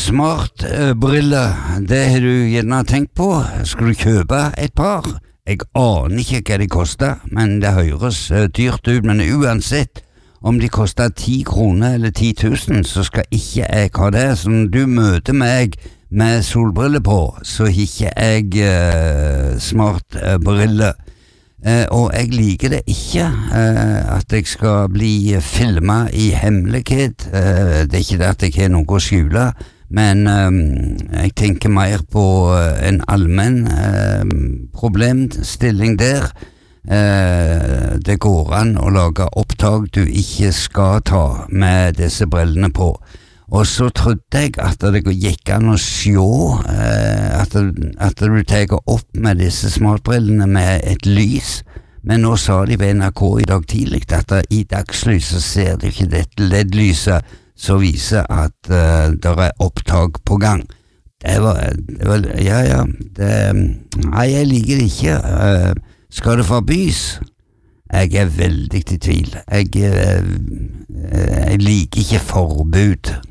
Smart briller, det har du gjerne tenkt på. Skal du kjøpe et par? Jeg aner ikke hva de koster, men det høres dyrt ut. Men uansett, om de koster 10 kroner eller 10 000, så skal ikke jeg ha det. Så når du møter meg med solbriller på, så har ikke jeg smart briller. Og jeg liker det ikke at jeg skal bli filmet i hemmelighet. Det er ikke det at jeg har noe å skjule, men jeg tenker mer på en allmenn problemstilling der. Det går an å lage opptak du ikke skal ta med disse brillene på. Og så trodde jeg at det gikk an å se at du tar opp med disse smartbrillene med et lys, men nå sa de ved NRK i dag tidlig at i dagslyset ser du ikke dette LED-lyset som viser at det opptak på gang. Nei, jeg liker det ikke. Skal det forbys? Jeg veldig i tvil. Jeg liker ikke forbud.